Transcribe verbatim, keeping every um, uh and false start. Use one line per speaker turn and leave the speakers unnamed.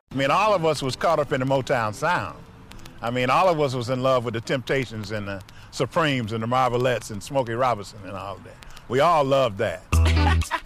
I mean, all of us was caught up in the Motown sound. I mean, all of us was in love with the Temptations and the Supremes and the Marvelettes and Smokey Robinson and all of that. We all loved that.